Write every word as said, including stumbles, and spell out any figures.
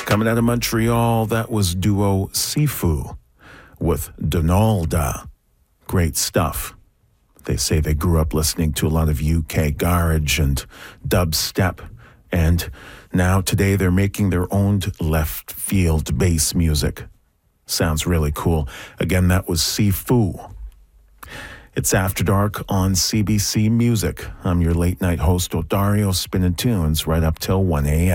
Coming out of Montreal, that was duo Sifu with Donalda. Great stuff. They say they grew up listening to a lot of U K garage and dubstep, and now today they're making their own left field bass music. Sounds really cool. Again, that was Sifu. It's After Dark on C B C Music. I'm your late night host, Odario, spinning tunes right up till one a.m.